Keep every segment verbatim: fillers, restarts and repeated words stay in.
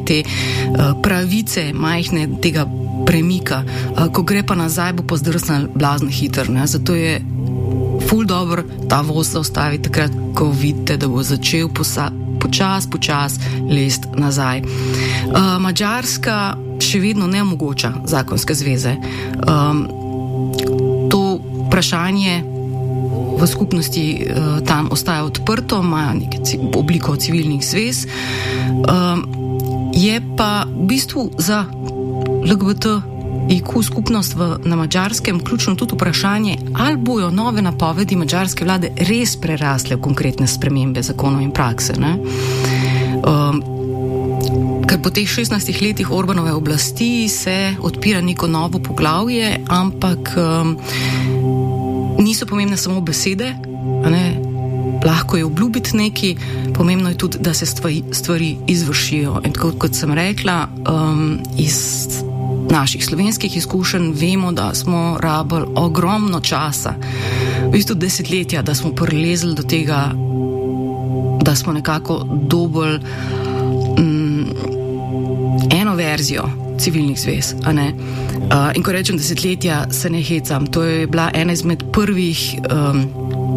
te uh, pravice majhne tega premika. Uh, ko gre pa nazaj, bo pa zdrsnil blazno hitro, ne? Zato je ful dobro ta voz zaustaviti takrat, ko vidite, da bo začel posa- počas, počas lest nazaj. Uh, Madžarska še vedno ne omogoča zakonske zveze. Um, to vprašanje v skupnosti uh, tam ostaja odprto, imajo neko obliko civilnih zvez. Um, je pa v bistvu za L G B T I Q skupnost v, na Madžarskem ključno tudi vprašanje, ali bojo nove napovedi madžarske vlade res prerasle v konkretne spremembe zakonov in prakse. Ne? Um, ker po teh šestnajstih letih Orbanove oblasti se odpira neko novo poglavje, ampak um, niso pomembne samo besede, a ne? Lahko je obljubiti nekaj, pomembno je tudi, da se stvari, stvari izvršijo. In tako, kot sem rekla, um, iz naših slovenskih izkušenj vemo, da smo rabili ogromno časa, v bistvu desetletja, da smo prilezli do tega, da smo nekako dobili um, eno verzijo civilnih zvez, a ne? Uh, in ko rečem desetletja, se ne hecam. To je bila ena izmed prvih um,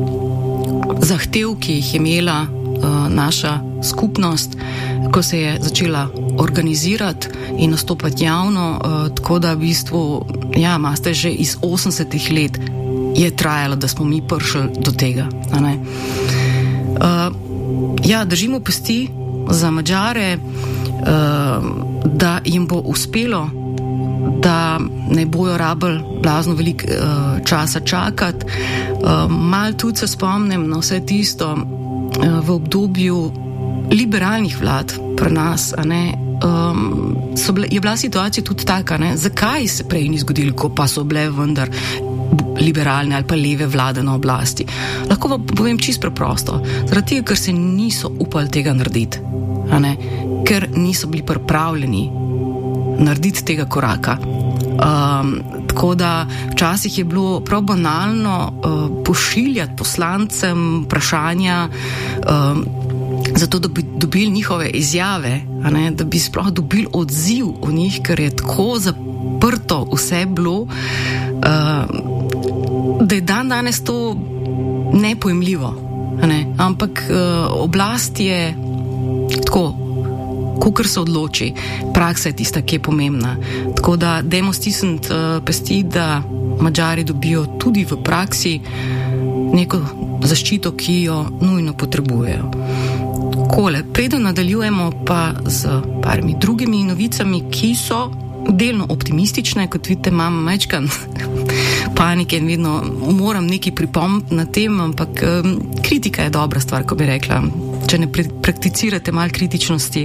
zahtev, ki jih je imela uh, naša skupnost, ko se je začela organizirati in nastopati javno, uh, tako da v bistvu, ja, maste že iz osemdesetih let je trajalo, da smo mi prišli do tega. A ne? Uh, ja, držimo pesti za Madžare, uh, da jim bo uspelo, da ne bojo rabili blazno veliko uh, časa čakati. Uh, mal tudi se spomnim na vse tisto uh, v obdobju liberalnih vlad pri nas, a ne, um, so bile, je bila situacija tudi taka, ne, zakaj se prej ni zgodilo, ko pa so bile vendar liberalne ali pa leve vlade na oblasti. Lahko pa povem čisto preprosto, zaradi tega, ker se niso upali tega narediti, a ne, ker niso bili pripravljeni narediti tega koraka. Um, tako da včasih je bilo prav banalno uh, pošiljati poslancem vprašanja, um, zato da bi dobili njihove izjave, a ne, da bi sploh dobili odziv o njih, ker je tako zaprto vse bilo, uh, da je dan danes to nepojemljivo, a ne, ampak uh, oblast je tako, kakor se odloči, praksa je tista, ki je pomembna. Tako da dajmo stisniti uh, pesti, da Madžari dobijo tudi v praksi neko zaščito, ki jo nujno potrebujejo. Kole, preden nadaljujemo pa z parmi drugimi novicami, ki so delno optimistične, kot vidite, imam mečkan panike in vedno moram nekaj pripomniti na tem, ampak um, kritika je dobra stvar, ko bi rekla. Če ne prakticirate malo kritičnosti,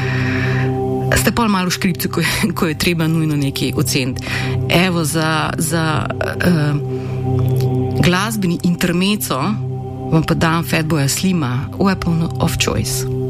ste pa malo v škripcu, ko, ko je treba nujno nekaj oceniti. Evo, za, za uh, glasbeni intermeco vam pa dam Fatboya Slima, Weapon of Choice.